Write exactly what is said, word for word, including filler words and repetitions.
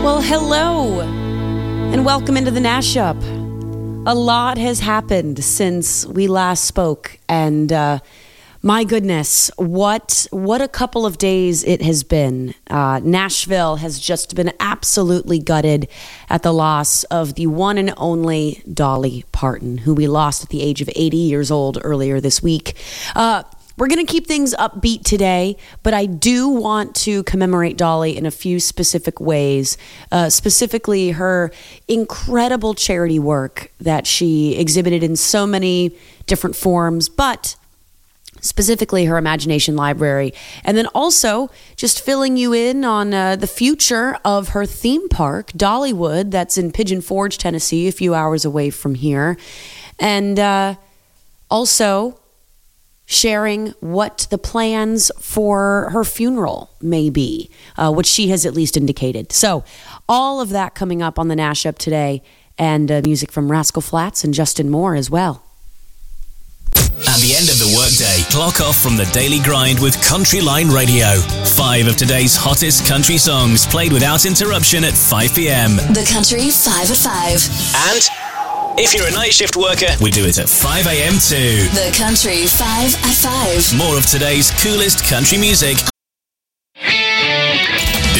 Well, hello, and welcome into the Nash-Up. A lot has happened since we last spoke, and uh, my goodness, what what a couple of days it has been. Uh, Nashville has just been absolutely gutted at the loss of the one and only Dolly Parton, who we lost at the age of eighty years old earlier this week. Uh, We're going to keep things upbeat today, but I do want to commemorate Dolly in a few specific ways, uh, specifically her incredible charity work that she exhibited in so many different forms, but specifically her Imagination Library. And then also just filling you in on uh, the future of her theme park, Dollywood, that's in Pigeon Forge, Tennessee, a few hours away from here. And uh, also sharing what the plans for her funeral may be, uh, which she has at least indicated. So all of that coming up on the Nash-Up today, and uh, music from Rascal Flatts and Justin Moore as well. At the end of the workday, clock off from the daily grind with Country Line Radio. Five of today's hottest country songs played without interruption at five p.m. The Country five at five. And if you're a night shift worker, we do it at five a.m. too. The Country five at five. More of today's coolest country music